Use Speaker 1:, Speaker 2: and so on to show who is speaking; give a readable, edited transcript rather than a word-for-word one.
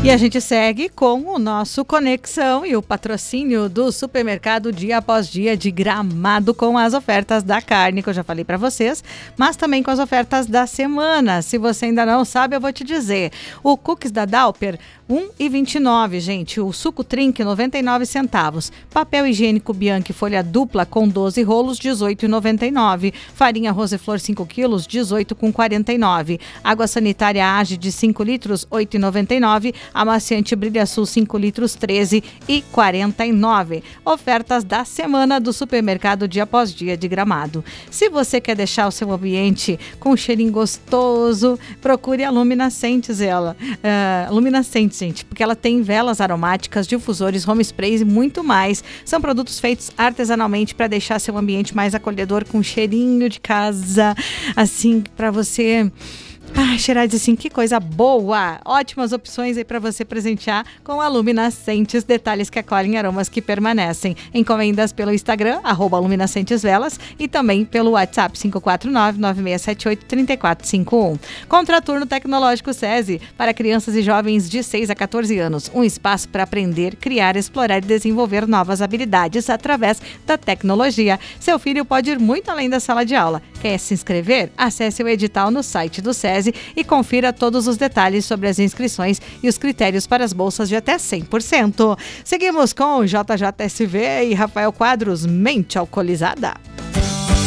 Speaker 1: E a gente segue com o nosso Conexão e o patrocínio do Supermercado Dia Após Dia de Gramado, com as ofertas da carne, que eu já falei para vocês, mas também com as ofertas da semana. Se você ainda não sabe, eu vou te dizer. O cookies da Dalper, R$1,29, gente. O suco Trink, 99 centavos. Papel higiênico Bianchi folha dupla com 12 rolos, R$18,99. Farinha Roseflor 5 quilos, R$18,49. Água sanitária Age de 5 litros, R$8,99. Amaciante Brilha Sul 5 litros, R$13,49. Ofertas da semana do Supermercado Dia Após Dia de Gramado. Se você quer deixar o seu ambiente com um cheirinho gostoso, procure a Luminascentes, Luminascentes, gente, porque ela tem velas aromáticas, difusores, home sprays e muito mais. São produtos feitos artesanalmente para deixar seu ambiente mais acolhedor, com cheirinho de casa, assim, para você... cheirar de assim, que coisa boa! Ótimas opções aí para você presentear com a Luminascentes, detalhes que acolhem, aromas que permanecem. Encomendas pelo Instagram, @luminascentesvelas, e também pelo WhatsApp 549-9678-3451. Contraturno Tecnológico SESI, para crianças e jovens de 6 a 14 anos. Um espaço para aprender, criar, explorar e desenvolver novas habilidades através da tecnologia. Seu filho pode ir muito além da sala de aula. Quer se inscrever? Acesse o edital no site do SESI e confira todos os detalhes sobre as inscrições e os critérios para as bolsas de até 100%. Seguimos com JJSV e Rafael Quadros, Mente Alcoolizada.